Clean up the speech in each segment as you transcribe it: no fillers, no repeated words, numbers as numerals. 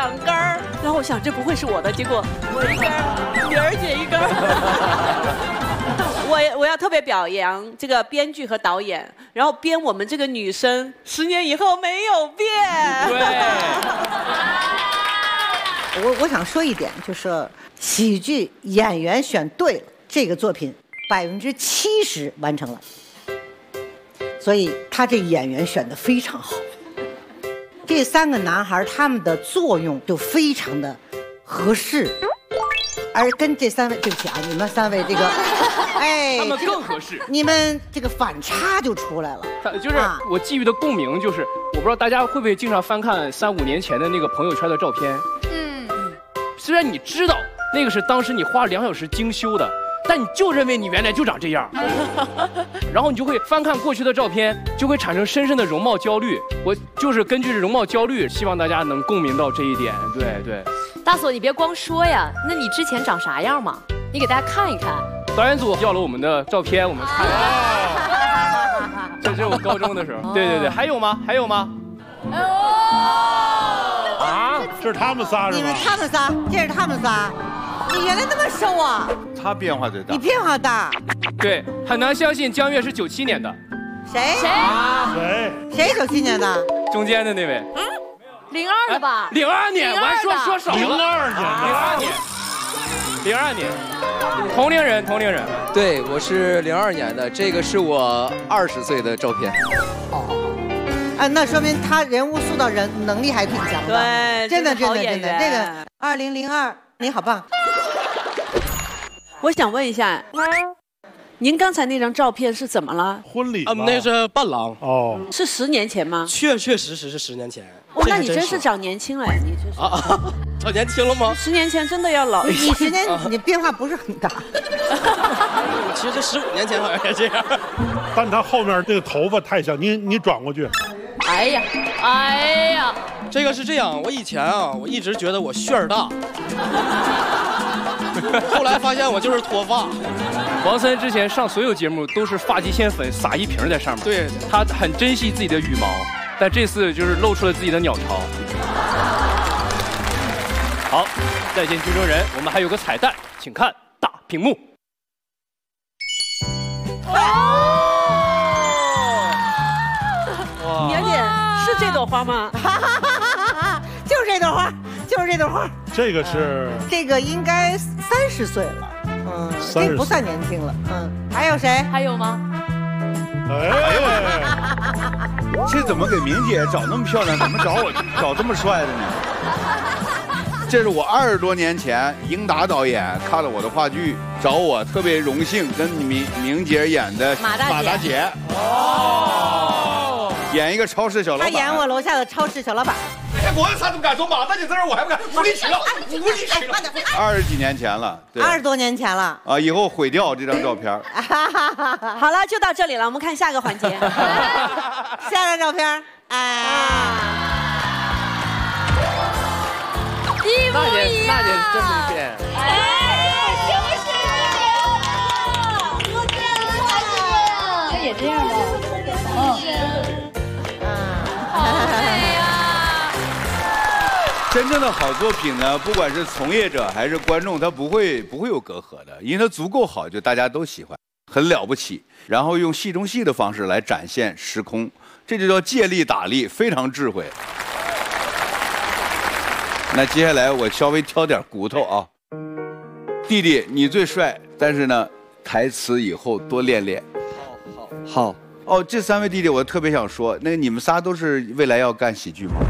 2根儿，然后我想这不会是我的，结果我1根儿，李儿姐1根儿。我要特别表扬这个编剧和导演，然后编我们这个女生10年以后没有变。 对。 我想说一点，就是喜剧演员选对了，这个作品70%完成了，所以他这演员选的非常好。这3个男孩他们的作用就非常的合适，而跟这3位，对不起啊，你们3位这个，哎， 他们更合适， 你们这个反差就出来了。 就是我基于的共鸣，就是我不知道大家会不会经常翻看3、5年前的那个朋友圈的照片。虽然你知道那个是当时你花了2小时精修的，但你就认为你原来就长这样，然后你就会翻看过去的照片，就会产生深深的容貌焦虑。我就是根据容貌焦虑，希望大家能共鸣到这一点。对。 大锁，你别光说呀，那你之前长啥样嘛？你给大家看一看。 导演组要了我们的照片，我们看。这是我高中的时候。对，还有吗？ 啊，这是他们仨是吧？ 你们他们仨，这是他们仨。你原来那么瘦啊？ 他变化最大。 你变化大。 对，很难相信江月是97年的。 谁97年的？ 中间的那位。 02的吧 ？02年，我还说少了。02年，同龄人。 对，我是02年的，这个是我20岁的照片。 那说明他人物塑造能力还挺强的。 对， 真的，这个2002，你好棒。 我想问一下，您刚才那张照片是怎么了？ 婚礼那是伴郎。 哦，是10年前吗？ 确实是10年前。 哦，那你真是长年轻了，你这是长年轻了吗 ？10年前真的要老。 你10年，你变化不是很大。 其实这15年前好像也这样。 但他后面这个头发太像，你转过去。 哎呀， 这个是这样，我以前我一直觉得我旋儿大，后来发现我就是脱发。 王森之前上所有节目都是发际线粉撒1瓶在上面， 对， 他很珍惜自己的羽毛，但这次就是露出了自己的鸟巢。好，再见剧中人，我们还有个彩蛋，请看大屏幕。 娘姐，是这朵花吗？ 就是这朵花。 这个是， 这个应该30岁了，这不算年轻了，还有谁？ 还有吗？ 这怎么给明姐找那么漂亮？怎么找这么帅的呢？这是我20多年前英达导演看了我的话剧，找我特别荣幸跟明姐演的马大姐。 演一个超市小老板。 他演我楼下的超市小老板。 我他怎么敢说马大姐在这儿，我还不敢，无理取闹，20几年前了 ，20多年前了啊！以后毁掉这张照片。 好了，就到这里了，我们看下个环节。 下张照片， 一模一样。 娜姐真没变。 什么事我这样也这样的。 真正的好作品呢，不管是从业者还是观众，他不会有隔阂的，因为它足够好，就大家都喜欢，很了不起。然后用戏中戏的方式来展现时空，这就叫借力打力，非常智慧。那接下来我稍微挑点骨头啊，弟弟你最帅，但是呢，台词以后多练练。好。哦，这3位弟弟我特别想说，那你们仨都是未来要干喜剧吗？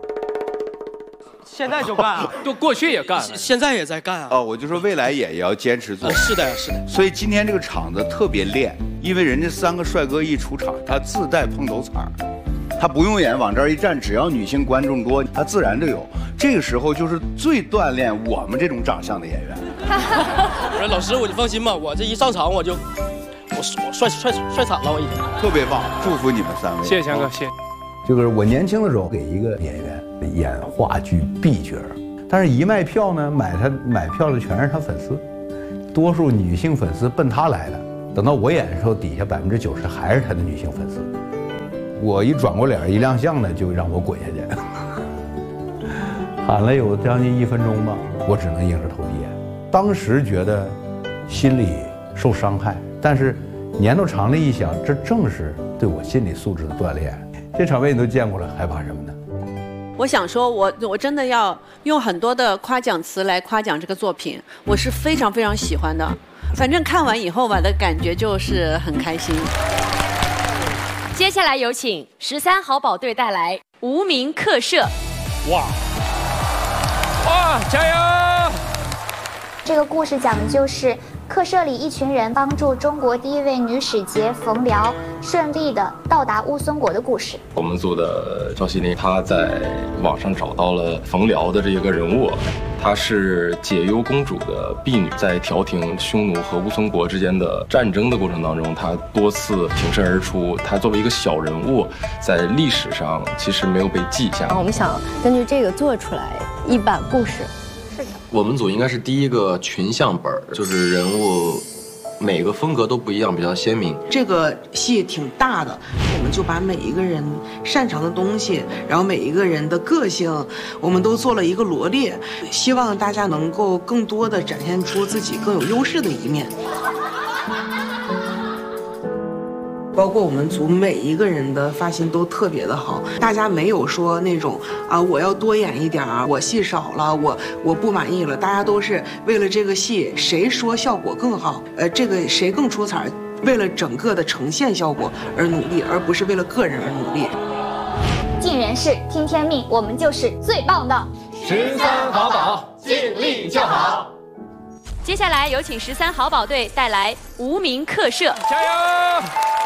现在就干啊， 就过去也干， 现在也在干啊。 哦，我就说未来也要坚持做。 是的。 所以今天这个场子特别练，因为人家3个帅哥一出场，他自带碰头彩，他不用演，往这儿一站，只要女性观众多，他自然就有。这个时候就是最锻炼我们这种长相的演员。 我说老师，我就放心吧，我这一上场我帅惨了，我已经。 特别棒，祝福你们3位。 谢谢强哥，谢谢。 就是我年轻的时候给一个演员演话剧 B 角，但是一卖票呢，买票的全是他粉丝，多数女性粉丝奔他来的。等到我演的时候，底下90%还是他的女性粉丝。我一转过脸一亮相呢，就让我滚下去。 喊了有将近1分钟吧，我只能硬着头皮演。当时觉得心里受伤害，但是年头长了一想，这正是对我心理素质的锻炼。这场面你都见过了，害怕什么呢？ 我想说我真的要用很多的夸奖词来夸奖这个作品，我是非常非常喜欢的。反正看完以后吧的感觉就是很开心。 接下来有请13好宝队带来《无名客舍》。 哇，加油！ 这个故事讲的就是客舍里一群人帮助中国第1位女使节冯辽顺利的到达乌孙国的故事。 我们组的赵西林，他在网上找到了冯辽的这个人物，她是解忧公主的婢女，在调停匈奴和乌孙国之间的战争的过程当中，她多次挺身而出。她作为一个小人物，在历史上其实没有被记下。 我们想根据这个做出来一版故事。 我们组应该是第一个群像本，就是人物每个风格都不一样，比较鲜明。 这个戏挺大的，我们就把每一个人擅长的东西，然后每一个人的个性，我们都做了一个罗列，希望大家能够更多的展现出自己更有优势的一面。包括我们组每一个人的发型都特别的好，大家没有说那种我要多演一点我戏少了，我不满意了，大家都是为了这个戏谁说效果更好，这个谁更出彩，为了整个的呈现效果而努力，而不是为了个人而努力。 尽人事，听天命，我们就是最棒的 13好宝，尽力就好。 接下来有请13好宝队带来《无名客舍》。 加油！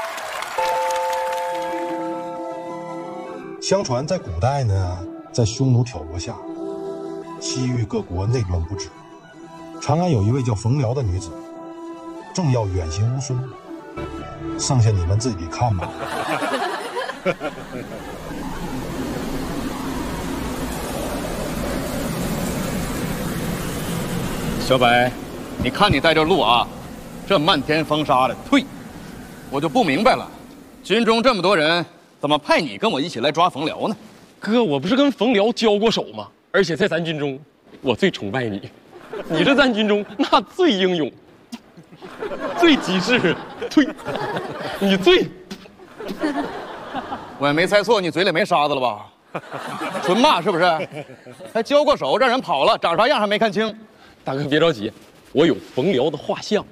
相传在古代呢，在匈奴挑拨下，西域各国内乱不止。长安有一位叫冯辽的女子，正要远行乌孙，剩下你们自己看吧。 小柏，你看你带这路啊，这漫天风沙的，退！我就不明白了，军中这么多人，怎么派你跟我一起来抓冯辽呢？ 哥，我不是跟冯辽交过手吗？而且在咱军中，我最崇拜你，你是咱军中那最英勇、最机智，对，你最…… 我也没猜错，你嘴里没沙子了吧？纯骂是不是？还交过手，让人跑了，长啥样还没看清。 大哥别着急，我有冯辽的画像。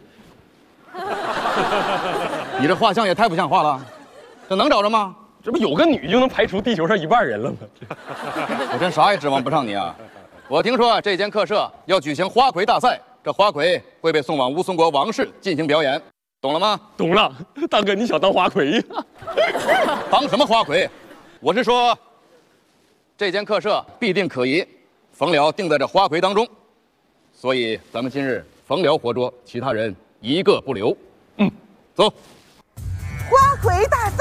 你这画像也太不像话了，这能找着吗？ 这不有个女就能排除地球上1半人了吗？ 我真啥也指望不上你啊！我听说这间客舍要举行花魁大赛，这花魁会被送往乌孙国王室进行表演，懂了吗？ 懂了。大哥，你想当花魁呀？ 当什么花魁？我是说，这间客舍必定可疑，冯辽定在这花魁当中，所以咱们今日冯辽活捉，其他人一个不留。走。 花魁大